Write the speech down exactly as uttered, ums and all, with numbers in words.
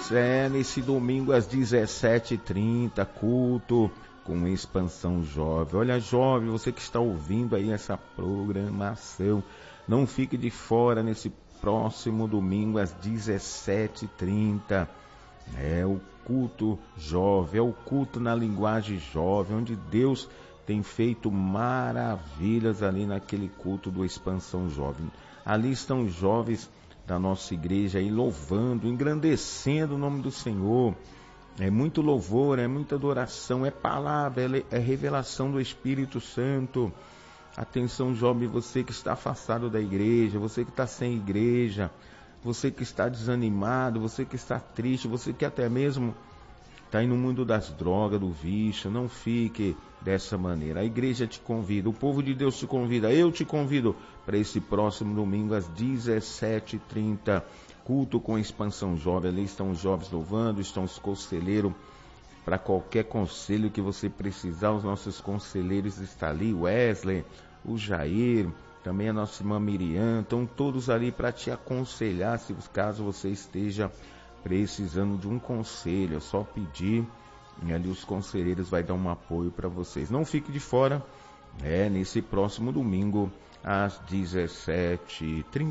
é, nesse domingo às dezessete e trinta, culto com Expansão Jovem. Olha, jovem, você que está ouvindo aí essa programação, não fique de fora nesse próximo domingo às dezessete e trinta. É o culto jovem, é o culto na linguagem jovem, onde Deus tem feito maravilhas ali naquele culto do Expansão Jovem. Ali estão os jovens da nossa igreja aí louvando, engrandecendo o nome do Senhor. É muito louvor, é muita adoração, é palavra, é revelação do Espírito Santo. Atenção, jovem, você que está afastado da igreja, você que está sem igreja, você que está desanimado, você que está triste, você que até mesmo está aí no mundo das drogas, do vício, não fique dessa maneira. A igreja te convida, o povo de Deus te convida, eu te convido para esse próximo domingo às dezessete e trinta, culto com Expansão Jovem. Ali estão os jovens louvando, estão os conselheiros, para qualquer conselho que você precisar, os nossos conselheiros estão ali, o Wesley, o Jair, também a nossa irmã Miriam, estão todos ali para te aconselhar, se caso você esteja precisando de um conselho, é só pedir, e ali os conselheiros vai dar um apoio para vocês. Não fique de fora, é nesse próximo domingo às dezessete e trinta.